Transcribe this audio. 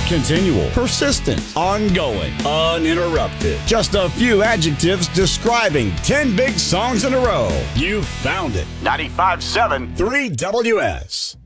Continual, persistent, ongoing, uninterrupted. Just a few adjectives describing 10 big songs in a row. You found it. 95.7 3WS.